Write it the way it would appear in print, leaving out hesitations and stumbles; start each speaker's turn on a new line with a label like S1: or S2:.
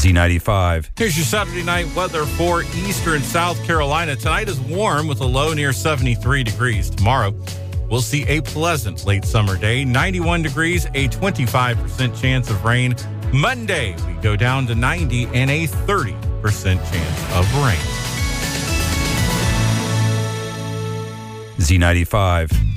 S1: Z95.
S2: Here's your Saturday night weather for eastern South Carolina. Tonight is warm with a low near 73 degrees. Tomorrow, we'll see a pleasant late summer day, 91 degrees, a 25% chance of rain. Monday, we go down to 90 and a 30% chance of rain.
S1: Z95.